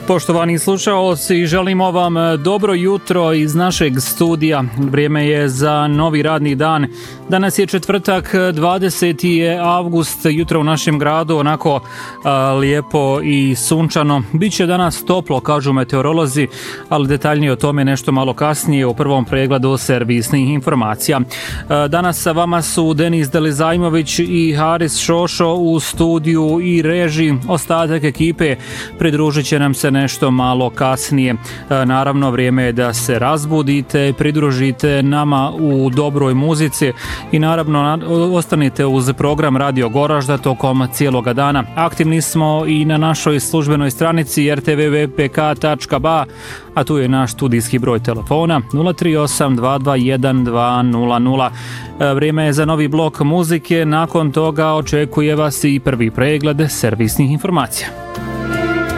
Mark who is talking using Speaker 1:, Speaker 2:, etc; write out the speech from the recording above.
Speaker 1: Poštovani slušaoci, želimo vam dobro jutro iz našeg studija. Vrijeme je za novi radni dan. Danas je četvrtak, 20. avgust, jutro u našem gradu onako lijepo i sunčano. Biće danas toplo, kažu meteorolozi, ali detaljnije o tome nešto malo kasnije u prvom pregledu servisnih informacija. Danas sa vama su Denis Delizajmović i Haris Šošo u studiju i režiji. Ostatak ekipe pridružit će nam se nešto malo kasnije. Naravno, vrijeme je da se razbudite, pridružite nama u dobroj muzici i naravno ostanite uz program Radio Goražda tokom cijeloga dana. Aktivni smo i na našoj službenoj stranici rtvvpk.ba, a tu je naš studijski broj telefona 038 221 200. Vrijeme je za novi blok muzike, nakon toga očekuje vas i prvi pregled servisnih informacija.